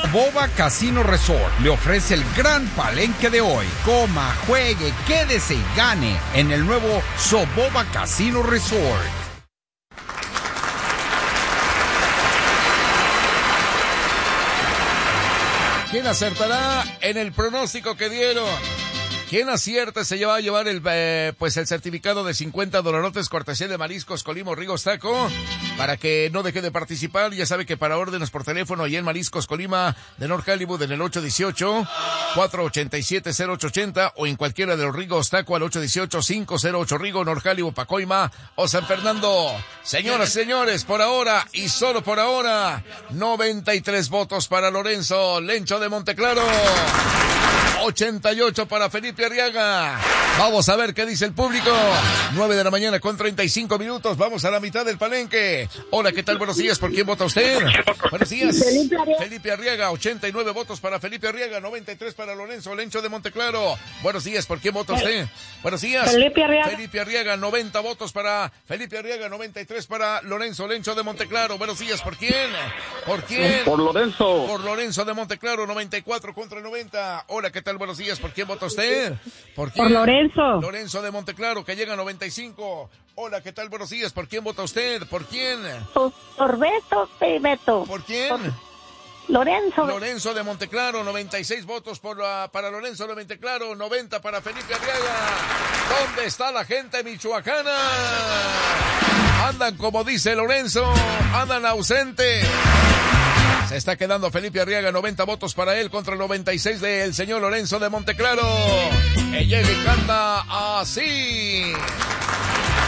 Soboba Casino Resort le ofrece el gran palenque de hoy. Coma, juegue, quédese y gane en el nuevo Soboba Casino Resort. ¿Quién acertará en el pronóstico que dieron? ¿Quién acierte se va a llevar el certificado de $50 cortesía de Mariscos Colima Rigos Taco? Para que no deje de participar, ya sabe que para órdenes por teléfono y en Mariscos Colima de North Hollywood en el 818-487-0880 o en cualquiera de los Rigos Taco al 818-508 Rigo, North Hollywood, Pacoima o San Fernando. Señoras y señores, por ahora y solo por ahora, 93 votos para Lorenzo Lencho de Monteclaro. 88 para Felipe Arriaga. Vamos a ver qué dice el público. 9 de la mañana con 35 minutos. Vamos a la mitad del palenque. Hola, ¿qué tal? Buenos días. ¿Por quién vota usted? Buenos días. Felipe Arriaga. 89 votos para Felipe Arriaga. 93 para Lorenzo Lencho de Monteclaro. Buenos días. ¿Por quién vota usted? Buenos días. Felipe Arriaga. Felipe Arriaga. 90 votos para Felipe Arriaga. 93 para Lorenzo Lencho de Monteclaro. Buenos días. ¿Por quién? ¿Por quién? Por Lorenzo. Por Lorenzo de Monteclaro. 94 contra 90. Hola, ¿qué tal? Buenos días. ¿Por quién vota usted? ¿Por quién? Por Lorenzo. Lorenzo de Monteclaro, que llega a 95. Hola, ¿qué tal? Buenos días. ¿Por quién vota usted? ¿Por quién? Por Beto, Beto. ¿Por quién? Por Lorenzo. Lorenzo de Monteclaro, 96 votos para Lorenzo de Monteclaro, 90 para Felipe Arriaga. ¿Dónde está la gente michoacana? Andan como dice Lorenzo, andan ausentes. Se está quedando Felipe Arriaga, 90 votos para él contra 96 del señor Lorenzo de Monteclaro. Que llega y canta así.